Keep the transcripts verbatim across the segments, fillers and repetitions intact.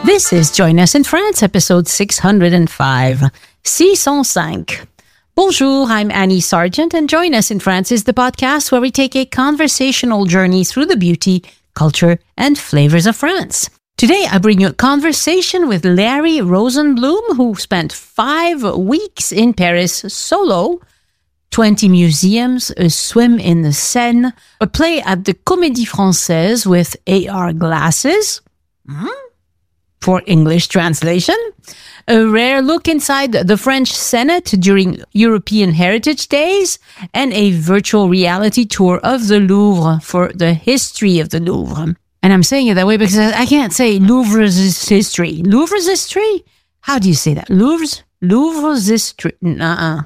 This is Join Us in France, episode six hundred five. six oh five. Bonjour, I'm Annie Sargent, and Join Us in France is the podcast where we take a conversational journey through the beauty, culture, and flavors of France. Today, I bring you a conversation with Larry Rosenblum, who spent five weeks in Paris solo, twenty museums, a swim in the Seine, a play at the Comédie Française with A R glasses, hmm? for English translation, a rare look inside the French Senate during European Heritage Days, and a virtual reality tour of the Louvre for the history of the Louvre. And I'm saying it that way because I can't say Louvre's history. Louvre's history? How do you say that? Louvre's? Louvre's history? Nuh-uh.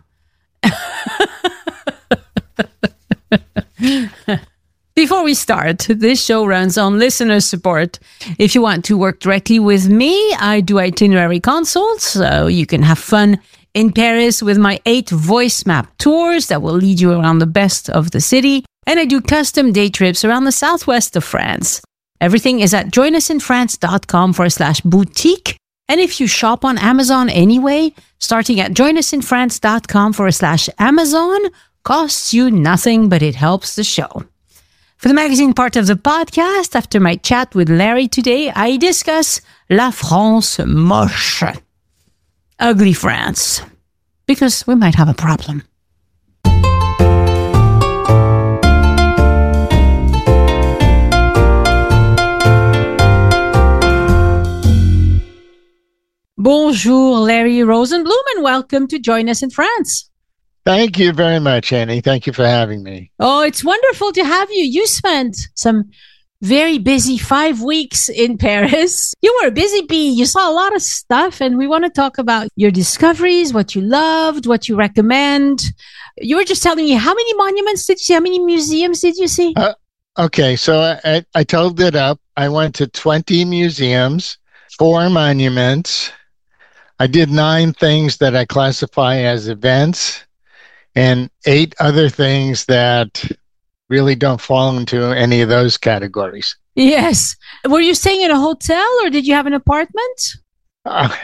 Before we start, this show runs on listener support. If you want to work directly with me, I do itinerary consults, so you can have fun in Paris with my eight voice map tours that will lead you around the best of the city. And I do custom day trips around the southwest of France. Everything is at joinusinfrance.com forward slash boutique. And if you shop on Amazon anyway, starting at joinusinfrance.com forward slash Amazon costs you nothing, but it helps the show. For the magazine part of the podcast, after my chat with Larry today, I discuss La France moche. Ugly France. Because we might have a problem. Bonjour, Larry Rosenblum, and welcome to Join Us in France. Thank you very much, Annie. Thank you for having me. Oh, it's wonderful to have you. You spent some very busy five weeks in Paris. You were a busy bee. You saw a lot of stuff, and we want to talk about your discoveries, what you loved, what you recommend. You were just telling me, how many monuments did you see? How many museums did you see? Uh, okay, so I, I totaled it up. I went to twenty museums, four monuments. I did nine things that I classify as events, and eight other things that really don't fall into any of those categories. Yes. Were you staying in a hotel or did you have an apartment? Uh,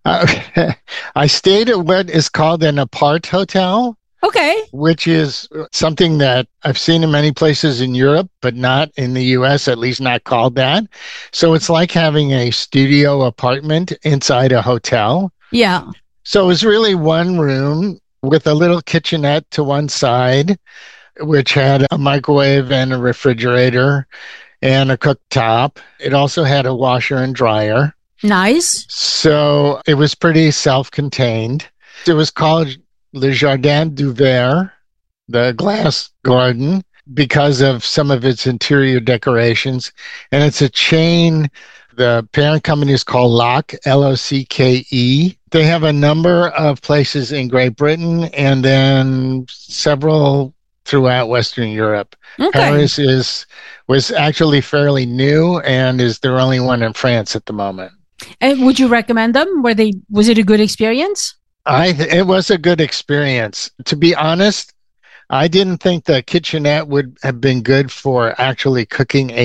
uh, I stayed at what is called an apart hotel. Okay. Which is something that I've seen in many places in Europe, but not in the U S, at least not called that. So it's like having a studio apartment inside a hotel. Yeah. So it was really one room with a little kitchenette to one side, which had a microwave and a refrigerator and a cooktop. It also had a washer and dryer. Nice. So it was pretty self-contained. It was called Le Jardin du Verre, the glass garden, because of some of its interior decorations. And it's a chain. The parent company is called Lock, L O C K E. They have a number of places in Great Britain and then several throughout Western Europe. Okay. Paris is was actually fairly new and is their only one in France at the moment. And would you recommend them? Were they? Was it a good experience? I it was a good experience. To be honest, I didn't think the kitchenette would have been good for actually cooking a